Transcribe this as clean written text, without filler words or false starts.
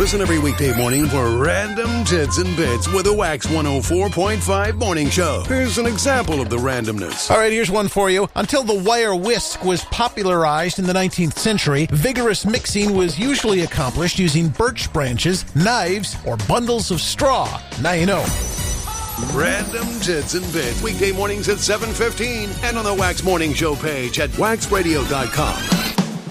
Listen every weekday morning for Random Tits and Bits with a Wax 104.5 morning show. Here's an example of the randomness. All right, here's one for you. Until the wire whisk was popularized in the 19th century, vigorous mixing was usually accomplished using birch branches, knives, or bundles of straw. Now you know. Random Tits and Bits, weekday mornings at 7:15 and on the Wax Morning Show page at waxradio.com.